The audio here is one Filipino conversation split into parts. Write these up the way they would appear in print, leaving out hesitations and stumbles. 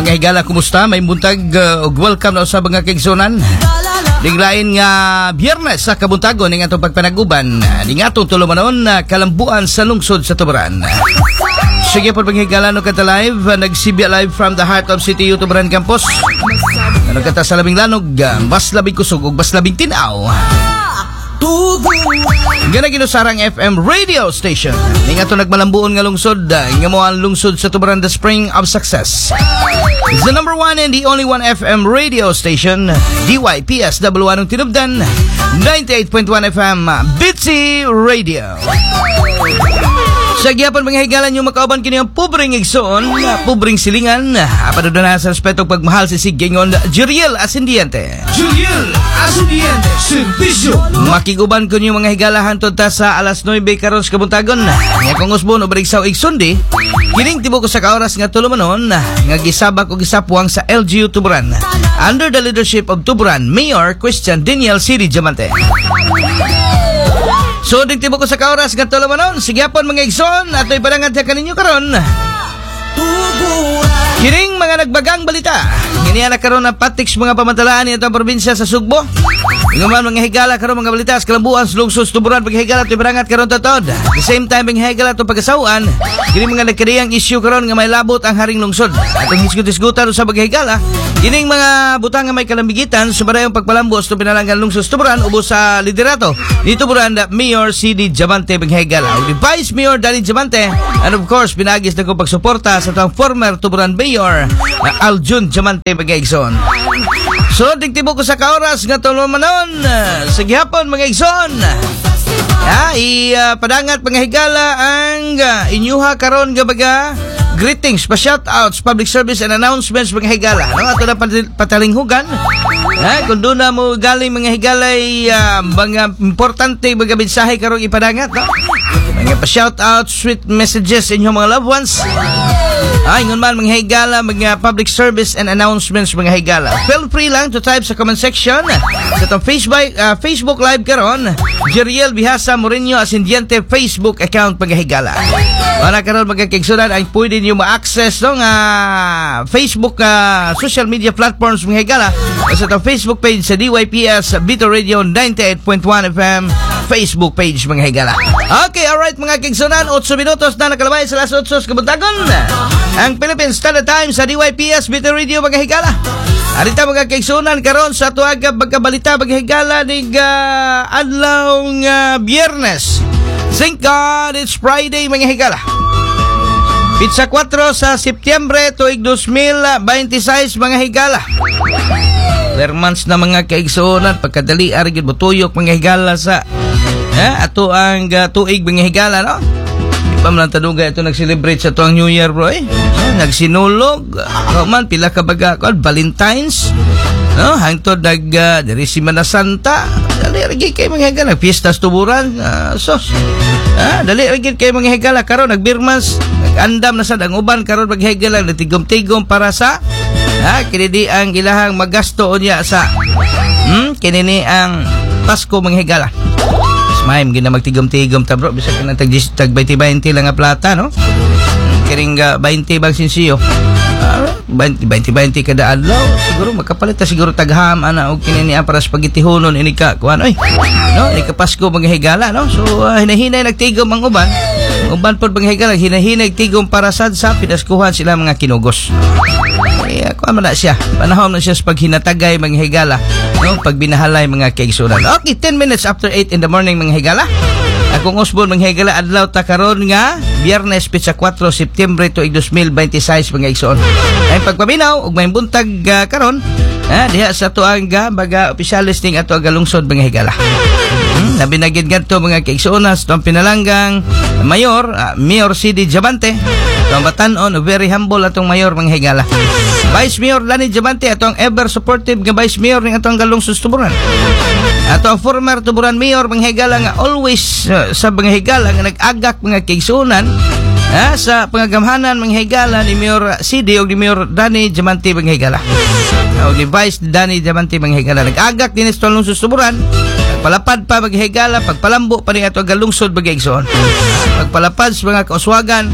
mga higala, kumusta? May buntag og welcome na sa mga kaigsunan. Diglain nga Biyernes sa kabuntagon ning atong pagpanaguban ning atong tulumanon kalambuan sa lungsod sa Tubaran. Sige po mga higala, no kata live, nagsibya live from the heart of City Tubaran Campus. Ano kata sa labing lanog, mas labing kusog ug mas labing tinaw. Gana ginusarang FM radio station ning ato nagmalambuon nga lungsod nga mo ang lungsod sa Tubaran, the spring of success. It's the number one and the only one FM radio station, DYPS W1 Tinubdan, 98.1 FM Bitsy Radio. Sa gihapon mga higalan yung makauban kini ang pubring igsoon, pubring silingan, apadudana sa respetong pagmahal si Sigingon Jeriel Ascendiente. Jeriel Ascendiente, servisyo. Makiguban ko niyo mga higalahan ta sa alas 9 karon sa kabuntagon. Nga kung usbon o barigsaw igsundi, kining tibo ko sa kaoras nga tulumanon, nga gisabak o gisapuang sa LGU Tubaran, under the leadership of Tubaran Mayor Christian Daniel Siri Diamante. So, digtibo ko sa kaoras nga tulumanon, sigyapon mga igsoon, ato'y padangan siya kaninyo karon. Kining mga nagbagang balita, nginiana karon na patiks mga pamantalaan ni itong probinsya sa Sugbo. Ngaman mga higala karon mga balita sa kalambuan sa lungsod Tubaran, paghigala ito'y padangat karon tatod. At the same time, mga higala itong pagkasauan, kining mga nagkariyang issue karon nga may labot ang haring lungsod. Atong hisgut-hisgutan sa paghigala, kining mga butang nga may kalambigitan, sumarayong pagpalambos itong pinalanggan lungsod Tubaran, ubos sa liderato ni Tubaran Mayor C.D. Diamante mga higala. O ni Vice Mayor Danny Diamante, and of course, pinagis na kong pagsuporta sa itong former Tubaran Mayor Aljun Diamante mga igsoon. So, digtibo ko sa kaoras nga tulumanon sa gihapon mga igsoon. Padangat mga higala ang inyuha karon nga baga greetings, pa-shoutouts, public service and announcements mga higala. No? Ato na patalinghugan. Kung doon na mo galing mga higalay mga importante mga mensahe karong ipadangat. No? Mga pa-shoutouts, sweet messages inyong mga loved ones. Ingon man mga higala, mga public service and announcements mga higala. Feel free lang to type sa comment section sa itong Facebook live karon, Jeriel Bihasa Moreño Ascendiente Facebook account mga higala. Para karon mga kaigsunan ay pwede niyo ma-access ng Facebook social media platforms mga higala sa itong Facebook page sa DYPS Bito Radio 98.1 FM Facebook page mga higala. Okay, alright mga kaigsunan, 8 minutos na nakalabay sa alas 8 sa kabuntagon. Ang Philippine Standard Time sa DYPS Bito Radio mga higala. Arita mga kaigsunan karon sa tuaga pagkabalita mga higala ning adlaw Biyernes. Thank God it's Friday mga higala. Pizza 4 sa Setyembre tuig 2026 mga higala. Lermans na mga kaigsunan pagkadali arigid butuyok mga higala sa ato ang tuig mga higala no. Pamlan taduga ito nag-celebrate sa tuang New Year bro nagsinulog man pila ka baga Valentine's no hangtod dari Semana Santa dali ragid kay mga higala fiestas Tuburan dali ragid kay mga higala karon nagbirmas nagandam na sad ang uban karon mga higala natigom-tigom para sa kini ang ilahang magasto unya sa kini ang Pasko mga higala. Maim gina magtigom-tigom ta bro bisa ka tag 20-20 lang nga plata no kiring 20 bang sinsiyo 20-20 kada adlaw siguro makapalit ta siguro tagham ana og kinini para spaghetti hunon ini ka kuan oy no ni ka Pasko mga higala no so hinahinay nagtigom ang uban pod mga higala hinahinay tigom para sad sa pinaskuhan sila mga kinugos. Kuan man na siya panahon na siya sa paghinatagay mga higala no pagbinahalay mga kaigsunan. Okay, 10 minutes after 8 in the morning mga higala. Akong usbon mga higala adlaw ta karon nga Biyernes pizza 4 Setyembre tuig 2026 mga igsoon. Ay pagpaminaw ug may buntag karon diha sa tuang baga opisyalis ning ato ang lungsod mga higala. Nabinagid gadto mga kaigsuonas tong pinalanggang Mayor Mayor C.D. Diamante. Itong batanon very humble atong mayor mga higala. Vice Mayor Danny Diamante atong ever supportive nga Vice Mayor ning atong lungsod Tuburan. Ato former Tuburan Mayor mga higala nga always sa mga higala nga nag-agak mga kaigsuonan sa pangagamhanan mga higala ni Mayor CD o ni Mayor Danny Diamante mga higala. O ni Vice Danny Diamante mga higala nag-agak din sa lungsod Tuburan. Palapad pa maghigala, pagpalambo pa rin ato ang galungsod bagay igsoon. Pagpalapad sa mga kauswagan,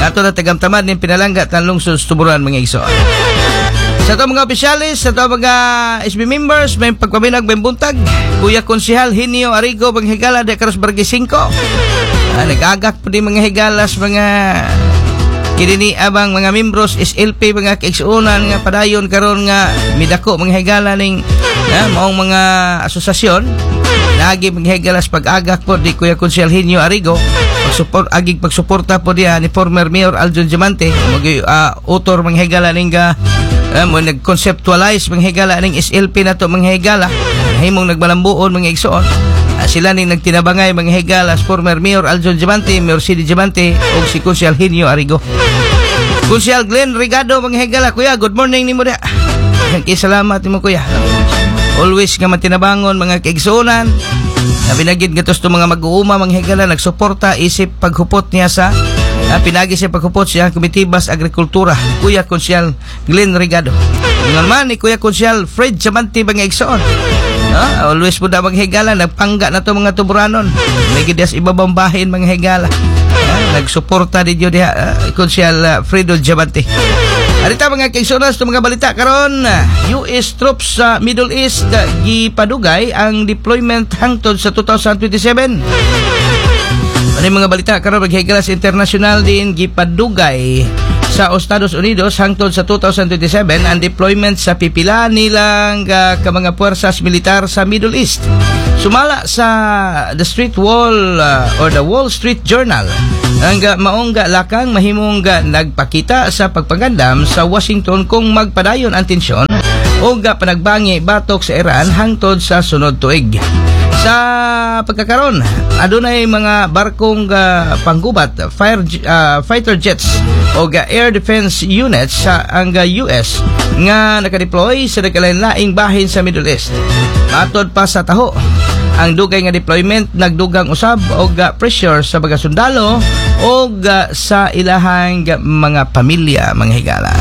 Ato na tagamtamad ning pinalangga tan lungsod Tuburan mga igsoon. Sa ito mga opisyalis, sa ito mga SB members, may pagpabinag, may buntag. Kuya Konsehal Henio Arigo, mga higala, de Caros Barangay 5. Nag-agak po din mga higalas, mga kinini abang mga membros, SLP, mga kaigsuunan, nga padayon karon nga midako, mga higala ning maong mga asosasyon. Lagi mga higalas pag-agak po di Kuya Konsehal Henio Arigo. Pagsuporta po diya ni former Mayor Aljon Diamante, author mga higala ning mo nag-conceptualize mga higala ning SLP na to mga higala himong nagbalambuon mga igsoon. Sila ning nagtinabangay mga higala former Mayor Aljon Diamante, Mayor City Diamante o si Konsehal Henio Arigo. Konsehal Glenn Rigado mga higala, kuya, good morning nimo da. Salamat nimo kuya. Always nga matinabangon mga kaigsuonan. Pinagid gatos to mga mag-uuma mga higala nagsuporta isip paghupot niya sa pinagi siya paghupot siya Komitibas Agrikultura, Kuya Konsehal Glenn Rigado. Naman ni Kuya Konsehal Fred Diamante mga igsoon. Always po na mga higala nagpangga na to mga Tuburanon. Nagidas ibabang bahin mga higala. Nagsuporta din yun Konsehal Fredo Diamante. Arita mga kaigsuonas to mga balita karon. US troops sa Middle East gipadugay ang deployment hangtod sa 2027. Ano mga balita karon maghigalas international din gipadugay sa Estados Unidos hangtod sa 2027 ang deployment sa pipila nilang mga puwersas militar sa Middle East. Sumala sa The Street Wall or the Wall Street Journal ang maongga lakang mahimong nagpakita sa pagpagandam sa Washington kung magpadayon ang tensyon o panagbangi batok sa Iran hangtod sa sunod tuig. Sa pagkakaron, adunay mga barkong panggubat, fighter jets o air defense units sa ang US nga nakadeploy sa nagkalain-laing bahin sa Middle East. Matod pa sa taho, ang dugay nga deployment nagdugang usab og pressure sa mga sundalo o sa ilahang mga pamilya mga higala.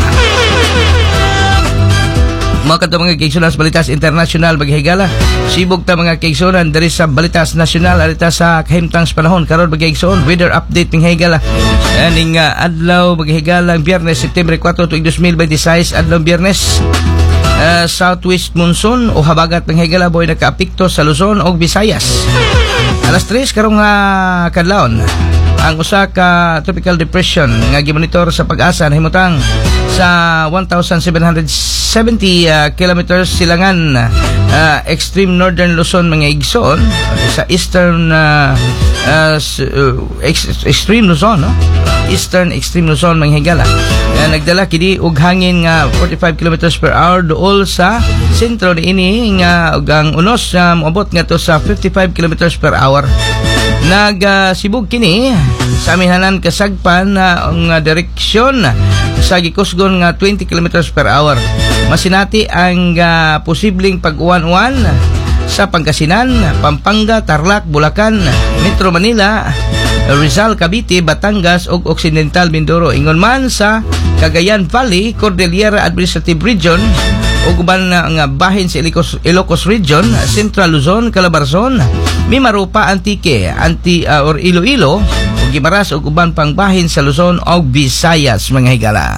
Mga kato mga kaigsunan sa Balitas International maghigala. Sibog ta mga kaigsunan dari sa Balitas National arita sa kahimtang panahon karon maghigsuon weather update ng higala. Aning adlaw maghigala Biyernes September 4 tuig 2026 adlaw Biyernes. Southwest monsoon o habagat ng higala boy nakaapekto sa Luzon o Visayas. Alas 3 karong kadlawon ang usa ka tropical depression nga gimonitor sa Pag-asa nahimutang sa 1,770 kilometers silangan extreme northern Luzon mga igsoon sa eastern extreme Luzon eastern extreme Luzon mga higala. Nagdala kini og hangin nga 45 kilometers per hour duol sa sentro niini nga ug ang unos moabot ngadto sa 55 kilometers per hour. Nagsibog kini sa amihanan kasagpan ang direksyon sa gikusgon nga 20 kilometers per hour. Masinati ang posibleng pag-uwan-uwan sa Pangasinan, Pampanga, Tarlac, Bulacan, Metro Manila, Rizal, Cavite, Batangas ug Occidental Mindoro. Ingon man sa Cagayan Valley, Cordillera Administrative Region ug uban nga bahin sa Ilocos Region, Central Luzon, Calabarzon, Mimaropa, Antique, or Iloilo ug Guimaras ug uban pang bahin sa Luzon ug Visayas mga higala.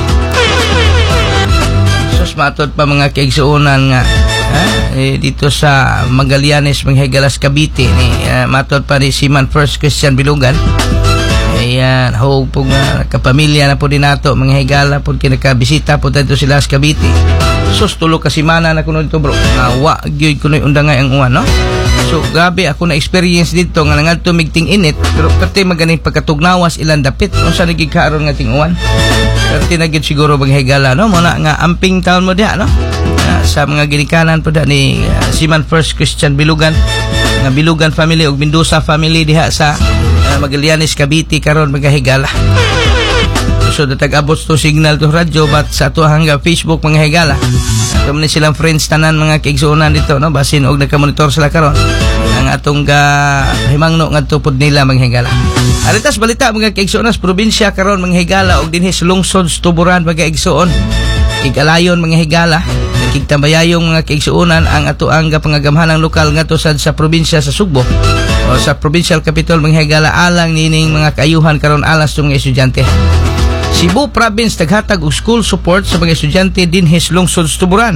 Sus matod pa mga kaigsuonan nga dito sa Magallanes mga higalas Cavite ni matod pa ni Seaman First Christian Bilugan. Ayan, ho po nga kapamilya na po din nato mga higala po kinakabisita po dito sila sa Cavite. Sus tulo ka semana na kuno dito bro. Wa gyud kuno undangay ang uwan no. So grabe ako na experience dito nga ngadto migting init pero pati maganing pagkatugnawas ilang dapit unsa nagikaron nga ting uwan. Pero tinagid siguro mga higala no mo na nga amping taon mo dia no. Sa mga ginikanan po da ni Seaman First Christian Bilugan nga Bilugan family ug Mendoza family diha sa Magallanes Cavite karon mga higala. So datag-abot to signal to radyo but sa ato hangga Facebook mga higala. Ato man silang friends tanan mga kaigsuonan dito no basin og nagka-monitor sila karon ang atong himangno ngadto pod nila mga higala. Aritas balita mga kaigsuonan sa probinsya karon mga higala og dinhi sa lungsod Tuburan mga kaigsuon. Igalayon mga higala kigtambayayong mga kaigsuonan ang ato ang pangagamhanang lokal ngadto sa probinsya sa Sugbo. o sa provincial capital mga higala alang nining mga kaayuhan karon alas sa mga estudyante. Cebu Province naghatag og school support sa mga estudyante dinhi sa lungsod sa Tuburan.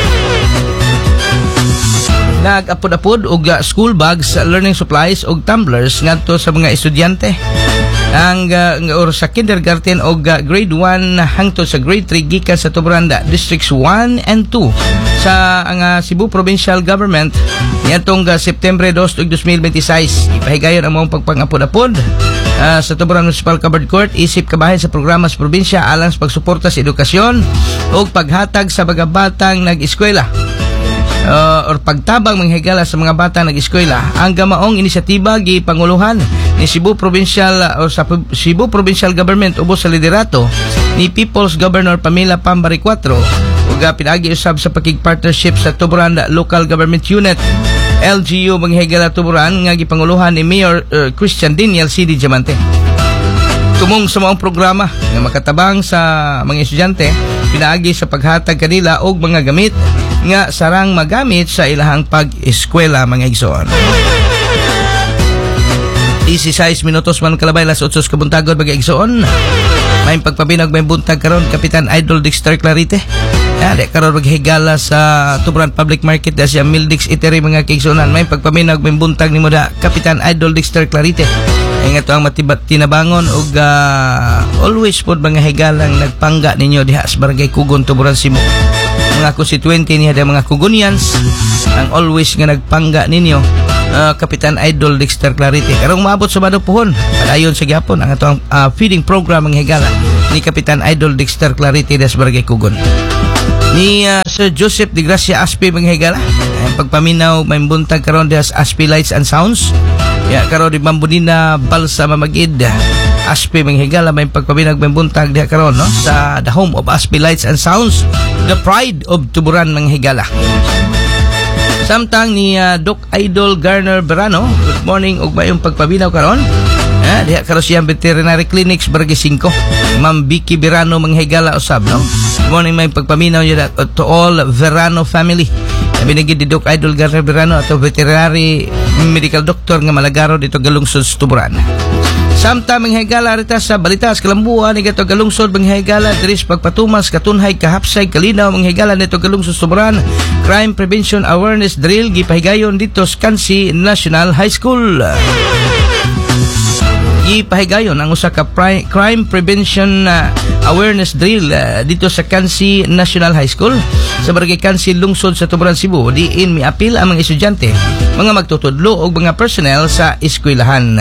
Nag-apod-apod og school bags, learning supplies og tumblers ngadto sa mga estudyante. Ang or sa kindergarten og grade 1 hangtod sa grade 3 gikan sa Tuburan districts 1 and 2 sa ang Cebu Provincial Government niadtong September 2, 2026. Ipahigayon ang mong pagpangapod-apod sa Tuburan Municipal Covered Court isip kabahin sa programa sa probinsya alang sa pagsuporta sa edukasyon o paghatag sa mga batang nag-eskwela or pagtabang mga higala sa mga bata nag-eskwela. Ang gamaong inisyatiba gipanguluhan ni Cebu Provincial o sa Cebu Provincial Government ubos sa liderato ni People's Governor Pamela Pambari 4 ug pinagi usab sa pakig-partnership sa Tuburan Local Government Unit LGU mga higala Tuburan nga gipanguluhan ni Mayor Christian Daniel C. Diamante. Tumong sa maong programa nga makatabang sa mga estudyante pinaagi sa paghatag kanila og mga gamit nga sarang magamit sa ilahang pag-eskwela mga igsoon. 16 minutos man kalabay las 8 kabuntagod mga igsoon. May pagpabinag may buntag karon Kapitan Idol Dexter Clarite. Di karon maghigala sa Tuburan Public Market da siya Mildix Eatery mga igsoonan. May pagpabinag may buntag nimo da Kapitan Idol Dexter Clarite. Ingat ang matibat tinabangon ug always pod mga higalang nagpangga ninyo diha sa Barangay Kugon Tuburan Cebu. Mga constituente niya da mga Kugonians ang always nga nagpangga ninyo Kapitan Idol Dexter Clarite. Karong maabot sa Badog Puhon padayon sa gyapon ang atong feeding program mga higala ni Kapitan Idol Dexter Clarite da sa Barangay Kugon. Ni Sir Joseph de Gracia Aspi mga higala ang pagpaminaw may buntag karon diha sa Aspi Lights and Sounds. Ya karon di Bambunina Balsa Mamagid Aspi mga higala may pagpabinag may buntag diha karon no sa the home of Aspi Lights and Sounds, the pride of Tuburan mga higala. Samtang ni Doc Idol Garner Berano, good morning ug mayong pagpabinaw karon. Diha karon siyang veterinary clinics Barangay 5. Ma'am Vicky Berano mga higala usab no. Good morning may pagpaminaw niya to all Verano family. Binigid ni Doc Idol Garner Berano ato veterinary medical doctor nga malagaro dito galungsod sa Tuburan. Samtang mga higala rita sa balita sa Kalambuan ni gato galungsod mga higala diris pagpatumas katunhay kahapsay kalinaw mga higala nito galungsod sa Tuburan. Crime Prevention Awareness Drill gipahigayon dito sa Kansi National High School. Gipahigayon ang usa ka crime prevention awareness drill dito sa Kansi National High School sa Barangay Kansi lungsod sa Tuburan Cebu. Diin miapil ang mga estudyante, mga magtutudlo o mga personnel sa eskwelahan.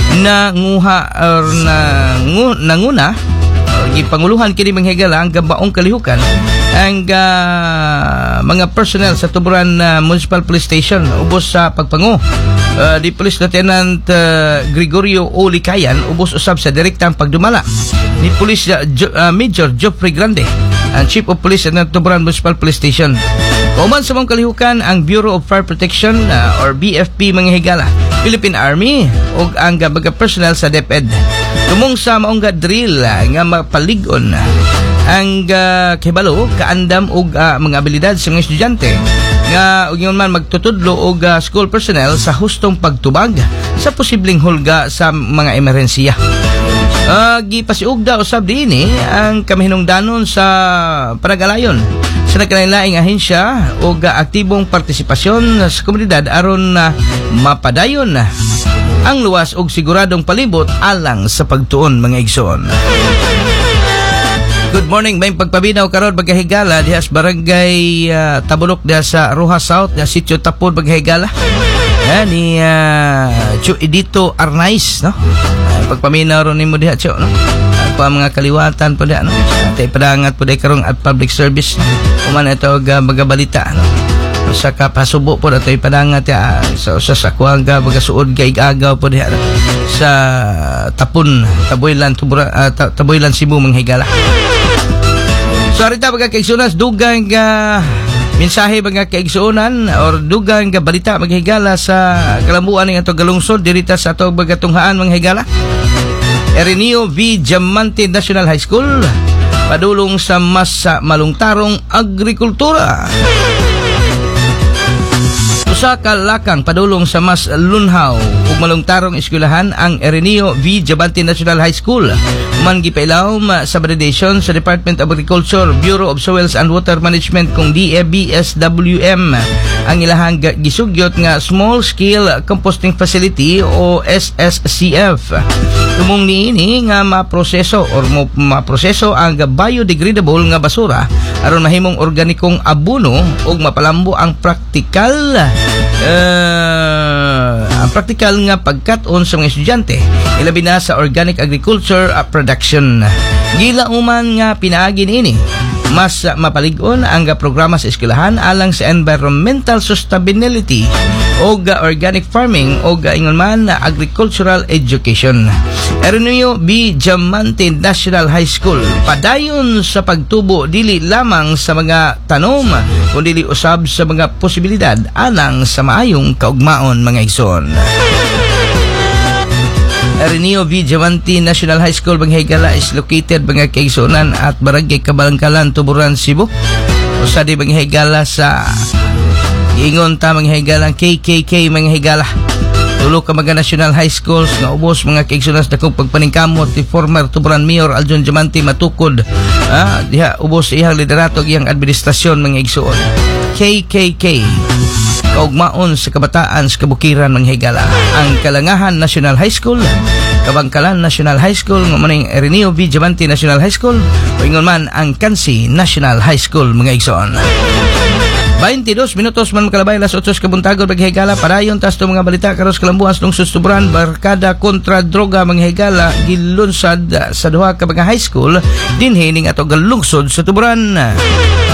Nanguna gipanguluhan kini mga higala ang gabaong kalihukan ang mga personnel sa Tuburan Municipal Police Station ubos sa pagpangu di Police Lieutenant Gregorio O. Licayan ubos usab sa direktang pagdumala ni Police Major Geoffrey Grande ang Chief of Police ng Tuburan Municipal Police Station. Kauman sa mong kalihukan ang Bureau of Fire Protection or BFP mga higala, Philippine Army ug ang mga personnel sa DepEd. Tumong sa maong drill nga mapaligon ang kibalo kaandam og mga abilidad sa mga estudyante nga ug yun man magtutudlo og school personnel sa hustong pagtubag sa posibleng hulga sa mga emerhensiya. Gipasiugda usab dinhi ang kamahinungdanon sa panagalayon sa nagkalain-laing ahensya o aktibong partisipasyon sa komunidad aron mapadayon ang luwas og siguradong palibot alang sa pagtuon mga igsoon. Good morning, may pagpabinaw karon bagahigala diha sa Barangay Tabulok diha sa Rojas South, diha Sitio Tapod bagahigala. Ni Chu Edito Arnaiz no. Pagpaminaw ron nimo diha Chu no. Pa mga kaliwatan po diha no. Tay padangat po diha karon at public service. Uman ito magabalita no. Sa kapasubo po datoy padangat ya sa kuanga bagasuod kay agaw po diha sa Tapon Taboylan Taboylan Cebu mga higala. So arita mga kaigsunas dugang mensahe mga kaigsunan or dugang balita mga higala sa kalambuan ng ato galungsod dirita sa ato bagatunghaan mga higala. Erineo V. Diamante National High School padulong sa mas malungtarong agrikultura. Usa ka lakang padulong sa mas lunhaw ug malungtarong eskwelahan ang Arenio V. Jabante National High School. Man gipailawom sa validation sa Department of Agriculture, Bureau of Soils and Water Management kung DABSWM ang ilahang gisugyot nga Small Scale Composting Facility o SSCF. Tumong niini nga maproseso ang biodegradable nga basura aron mahimong organikong abono ug mapalambo ang praktikal nga pagkat-on sa mga estudyante, ilabi na sa organic agriculture production. Gilauman nga pinaagi niini mas mapalig-on ang programa sa eskwelahan alang sa environmental sustainability o organic farming o ingon man agricultural education. Arenio B. Jabante National High School padayon sa pagtubo dili lamang sa mga tanom kundi usab sa mga posibilidad alang sa maayong kaugmaon mga igsoon. Arenio V. Jabante National High School Banghigala is located mga kaigsunan at Barangay Kabalangkalan, Tuburan, Cebu. Usa di Banghigala sa ingon ta Banghigala KKK Banghigala. Tulo ka mga national high schools nga ubos mga kaigsunan sa dakong pagpaningkamot ni former Tuburan Mayor Aljon Jabante matukod. Diha ubos iyang liderato iyang administrasyon mga igsuon. KKK kaugmaon sa kabataan sa kabukiran mga higala. Ang Kalangahan National High School, Kabangkalan National High School, ngamaning Arenio V. Jabante National High School, o ingon man ang Kansi National High School mga igsoon. 22 minutos man makalabay las 8 kabuntagod mga higala. Padayon tas to mga balita karos kalambuan sa lungsod Tuburan, barkada kontra droga mga higala gilunsad sa duha ka mga high school dinhi ning ato galungsod sa Tuburan.